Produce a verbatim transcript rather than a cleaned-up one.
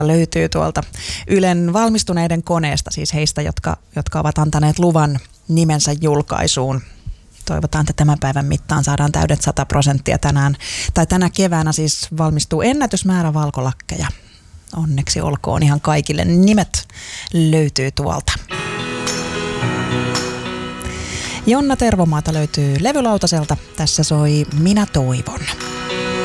löytyy tuolta Ylen valmistuneiden koneesta, siis heistä, jotka, jotka ovat antaneet luvan nimensä julkaisuun. Toivotaan, että tämän päivän mittaan saadaan täydet sata prosenttia tänään. Tai tänä keväänä siis valmistuu ennätysmäärä valkolakkeja. Onneksi olkoon ihan kaikille. Nimet löytyy tuolta. Jonna Tervomaata löytyy levylautaselta. Tässä soi Minä toivon.